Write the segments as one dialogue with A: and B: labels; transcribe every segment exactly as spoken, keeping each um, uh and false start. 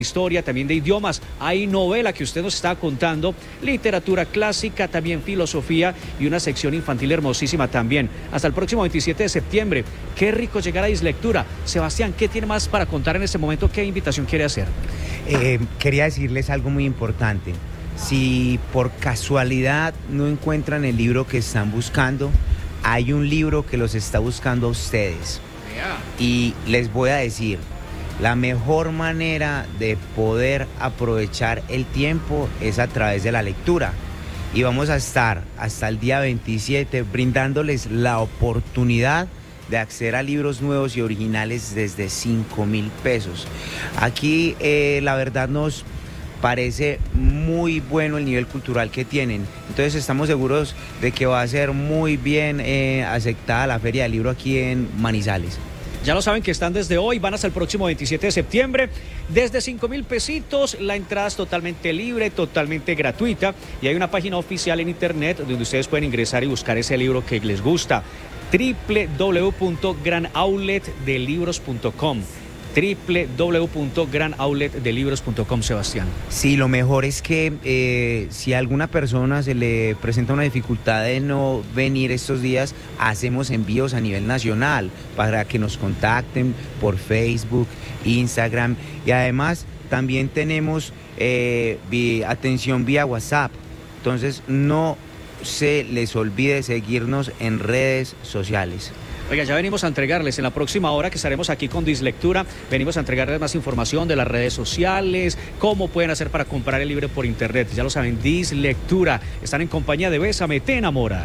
A: historia, también de idiomas. Hay novela que usted nos está contando, literatura clásica, también filosofía y una sección infantil hermosísima también. Hasta el próximo veintisiete de septiembre. Qué rico llegar a Dislectura. Sebastián, ¿qué tiene más para contar en este momento? ¿Qué invitación quiere hacer?
B: Eh, quería decirles algo muy importante. Si por casualidad no encuentran el libro que están buscando, hay un libro que los está buscando a ustedes. Yeah. Y les voy a decir, la mejor manera de poder aprovechar el tiempo es a través de la lectura. Y vamos a estar hasta el día veintisiete brindándoles la oportunidad de acceder a libros nuevos y originales desde cinco mil pesos. Aquí eh, la verdad nos parece muy bueno el nivel cultural que tienen. Entonces estamos seguros de que va a ser muy bien eh, aceptada la Feria del Libro aquí en Manizales.
A: Ya lo saben que están desde hoy, van hasta el próximo veintisiete de septiembre, desde cinco mil pesitos, la entrada es totalmente libre, totalmente gratuita y hay una página oficial en internet donde ustedes pueden ingresar y buscar ese libro que les gusta, doble u doble u doble u punto gran outlet de libros punto com. doble u doble u doble u punto gran outlet de libros punto com, Sebastián.
B: Sí, lo mejor es que eh, si a alguna persona se le presenta una dificultad de no venir estos días, hacemos envíos a nivel nacional para que nos contacten por Facebook, Instagram y además también tenemos eh, vi, atención vía WhatsApp. Entonces no se les olvide seguirnos en redes sociales.
A: Oiga, ya venimos a entregarles en la próxima hora que estaremos aquí con Dislectura, venimos a entregarles más información de las redes sociales, cómo pueden hacer para comprar el libro por internet. Ya lo saben, Dislectura, están en compañía de Bésame, te enamora.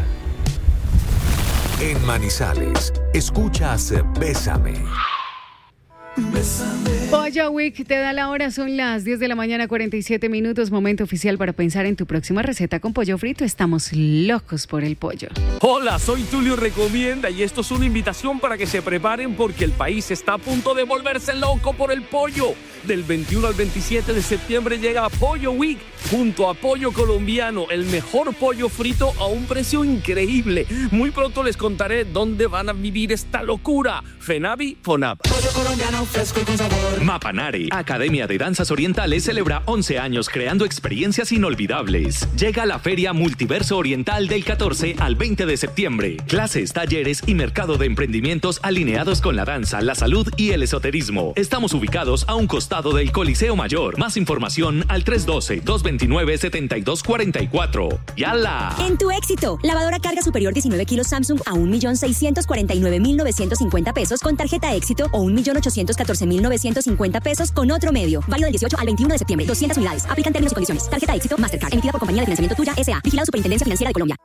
C: En Manizales, escuchas Bésame.
D: Pollo Week te da la hora, son las diez de la mañana, cuarenta y siete minutos, momento oficial para pensar en tu próxima receta con pollo frito. Estamos locos por el pollo.
E: Hola, soy Tulio Recomienda y esto es una invitación para que se preparen porque el país está a punto de volverse loco por el pollo. Del veintiuno al veintisiete de septiembre llega Pollo Week junto a Pollo Colombiano, el mejor pollo frito a un precio increíble. Muy pronto les contaré dónde van a vivir esta locura. FENAVI, FONAP.
F: Pollo colombiano fresco y con sabor.
G: Mapanare, Academia de Danzas Orientales, celebra once años creando experiencias inolvidables. Llega la Feria Multiverso Oriental del catorce al veinte de septiembre. Clases, talleres y mercado de emprendimientos alineados con la danza, la salud y el esoterismo. Estamos ubicados a un costado del Coliseo Mayor. Más información al tres uno dos, dos dos nueve, siete dos cuatro cuatro. ¡Yala!
H: En tu éxito, lavadora carga superior diecinueve kilos Samsung a un millón seiscientos cuarenta y nueve mil novecientos cincuenta pesos con tarjeta éxito o un millón ochocientos catorce mil novecientos cincuenta pesos con otro medio. Válido del dieciocho al veintiuno de septiembre. doscientas unidades. Aplican términos y condiciones. Tarjeta éxito Mastercard. Emitida por Compañía de Financiamiento Tuya S A. Vigilado Superintendencia Financiera de Colombia.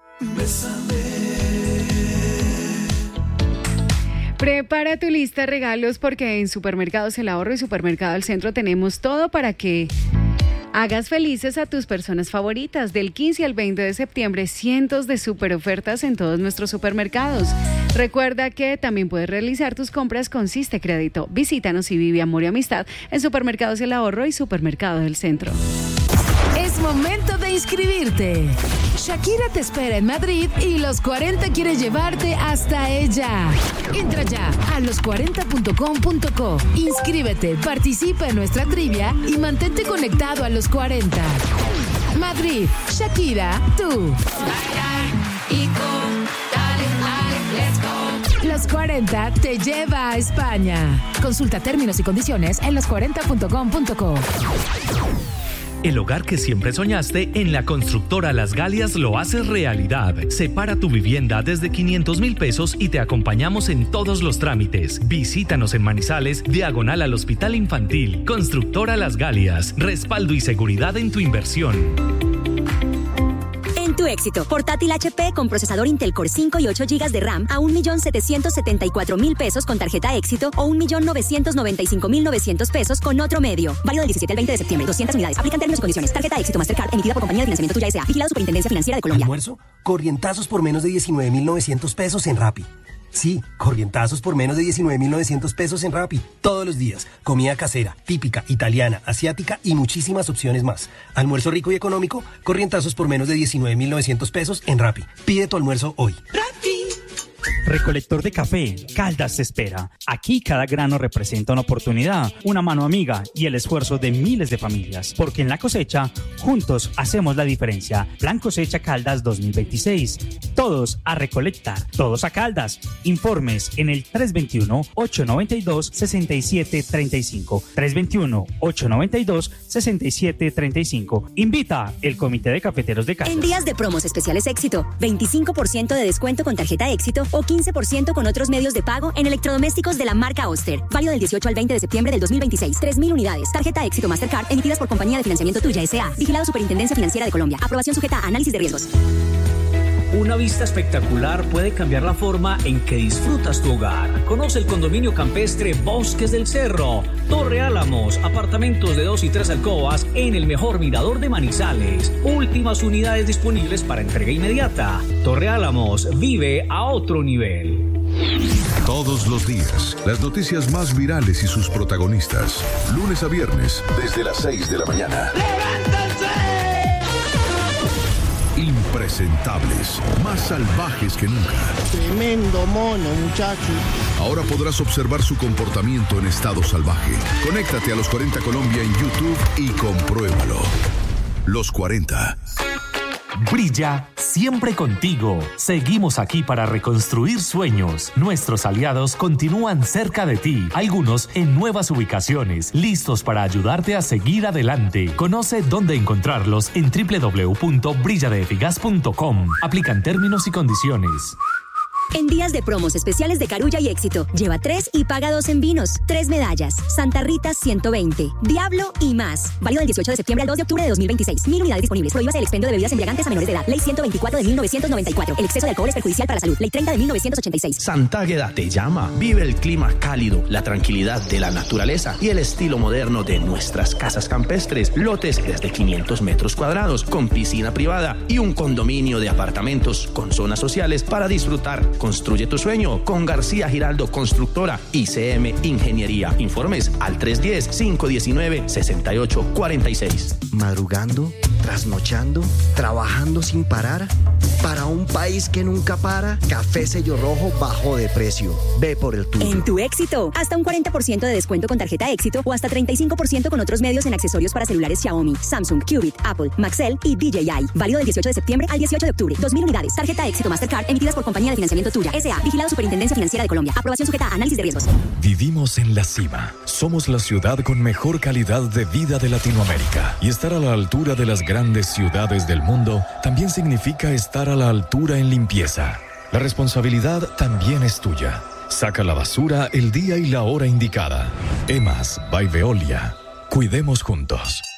D: Prepara tu lista de regalos porque en Supermercados El Ahorro y Supermercado El Centro tenemos todo para que hagas felices a tus personas favoritas. Del quince al veinte de septiembre, cientos de super ofertas en todos nuestros supermercados. Recuerda que también puedes realizar tus compras con Siste Crédito. Visítanos y vive amor y amistad en Supermercados El Ahorro y Supermercado del Centro.
I: Es momento de inscribirte. Shakira te espera en Madrid y Los cuarenta quiere llevarte hasta ella. Entra ya a los cuarenta punto com punto co. Inscríbete, participa en nuestra trivia y mantente conectado a Los cuarenta. Madrid, Shakira, tú. Los cuarenta te lleva a España. Consulta términos y condiciones en los cuarenta punto com punto co.
G: El hogar que siempre soñaste, en la constructora Las Galias lo haces realidad. Separa tu vivienda desde quinientos mil pesos y te acompañamos en todos los trámites. Visítanos en Manizales, diagonal al Hospital Infantil. Constructora Las Galias, respaldo y seguridad en tu inversión.
H: En tu éxito, portátil H P con procesador Intel Core cinco y ocho gigas de RAM a un millón setecientos setenta y cuatro mil pesos con tarjeta éxito o un millón novecientos noventa y cinco mil novecientos pesos con otro medio. Válido del diecisiete al veinte de septiembre. doscientas unidades. Aplican términos y condiciones. Tarjeta éxito Mastercard emitida por Compañía de Financiamiento Tuya S A. Vigilado Superintendencia Financiera de Colombia.
J: ¿Almuerzo? Corrientazos por menos de diecinueve mil novecientos pesos en Rappi. Sí, corrientazos por menos de diecinueve mil novecientos pesos en Rappi. Todos los días. Comida casera, típica, italiana, asiática y muchísimas opciones más. Almuerzo rico y económico, corrientazos por menos de diecinueve mil novecientos pesos en Rappi. Pide tu almuerzo hoy.
F: Rappi.
K: Recolector de café, Caldas te espera. Aquí cada grano representa una oportunidad, una mano amiga y el esfuerzo de miles de familias. Porque en la cosecha, juntos hacemos la diferencia. Plan Cosecha Caldas dos mil veintiséis. Todos a recolectar, todos a Caldas. Informes en el tres dos uno, ocho nueve dos, seis siete tres cinco. tres dos uno, ocho nueve dos, seis siete tres cinco. Invita el Comité de Cafeteros de Caldas.
H: En días de promos especiales Éxito, veinticinco por ciento de descuento con tarjeta Éxito o quince por ciento con otros medios de pago en electrodomésticos de la marca Oster. Válido del dieciocho al veinte de septiembre del dos mil veintiséis. tres mil unidades. Tarjeta Éxito Mastercard emitidas por Compañía de Financiamiento Tuya S A. Vigilado Superintendencia Financiera de Colombia. Aprobación sujeta a análisis de riesgos.
A: Una vista espectacular puede cambiar la forma en que disfrutas tu hogar. Conoce el condominio campestre Bosques del Cerro, Torre Álamos, apartamentos de dos y tres alcobas en el mejor mirador de Manizales. Últimas unidades disponibles para entrega inmediata. Torre Álamos vive a otro nivel.
C: Todos los días, las noticias más virales y sus protagonistas. Lunes a viernes, desde las seis de la mañana. Impresentables, más salvajes que nunca.
L: Tremendo mono, muchacho.
C: Ahora podrás observar su comportamiento en estado salvaje. Conéctate a Los cuarenta Colombia en YouTube y compruébalo. Los cuarenta.
G: Brilla siempre contigo. Seguimos aquí para reconstruir sueños. Nuestros aliados continúan cerca de ti, algunos en nuevas ubicaciones, listos para ayudarte a seguir adelante. Conoce dónde encontrarlos en doble u doble u doble u punto brilla de efigas punto com. Aplican términos y condiciones.
H: En días de promos especiales de Carulla y Éxito, lleva tres y paga dos en vinos. Tres medallas. Santa Rita ciento veinte. Diablo y más. Válido del dieciocho de septiembre al dos de octubre de dos mil veintiséis. Mil unidades disponibles. Prohíbase el expendio de bebidas embriagantes a menores de edad. Ley ciento veinticuatro de mil novecientos noventa y cuatro. El exceso de alcohol es perjudicial para la salud. Ley treinta de mil novecientos ochenta y seis.
M: Santa Águeda te llama. Vive el clima cálido, la tranquilidad de la naturaleza y el estilo moderno de nuestras casas campestres. Lotes desde quinientos metros cuadrados, con piscina privada y un condominio de apartamentos con zonas sociales para disfrutar. Construye tu sueño con García Giraldo Constructora y C M Ingeniería. Informes al tres uno cero, cinco uno nueve, seis ocho cuatro seis.
N: Madrugando, trasnochando, trabajando sin parar. Para un país que nunca para, Café Sello Rojo bajó de precio. Ve por el tuyo.
H: En tu Éxito, hasta un cuarenta por ciento de descuento con tarjeta Éxito o hasta treinta y cinco por ciento con otros medios en accesorios para celulares Xiaomi, Samsung, Qubit, Apple, Maxell y D J I. Válido del dieciocho de septiembre al dieciocho de octubre. dos mil unidades. Tarjeta Éxito Mastercard emitidas por Compañía de Financiamiento Tuya S A. Vigilado Superintendencia Financiera de Colombia. Aprobación sujeta a análisis de riesgos.
O: Vivimos en la cima. Somos la ciudad con mejor calidad de vida de Latinoamérica. Y estar a la altura de las grandes ciudades del mundo también significa estar a la altura en limpieza. La responsabilidad también es tuya. Saca la basura el día y la hora indicada. EMAS by Veolia. Cuidemos juntos.